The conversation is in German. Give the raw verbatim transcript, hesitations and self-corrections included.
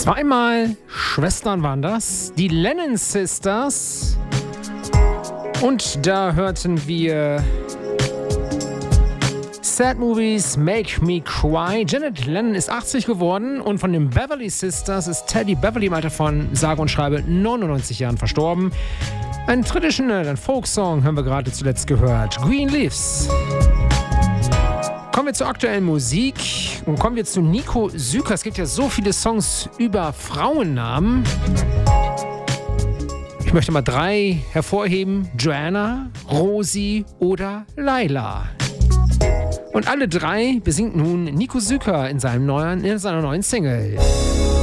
Zweimal Schwestern waren das, die Lennon Sisters. Und da hörten wir Sad Movies Make Me Cry. Janet Lennon ist achtzig geworden und von den Beverly Sisters ist Teddy Beverly im Alter von sage und schreibe neunundneunzig Jahren verstorben. Ein Traditional, ein Folksong haben wir gerade zuletzt gehört. Green Leaves. Kommen wir zur aktuellen Musik und kommen wir zu Nico Süker. Es gibt ja so viele Songs über Frauennamen. Ich möchte mal drei hervorheben. Joanna, Rosi oder Laila. Und alle drei besingt nun Nico Süker in, seinem neuen, in seiner neuen Single.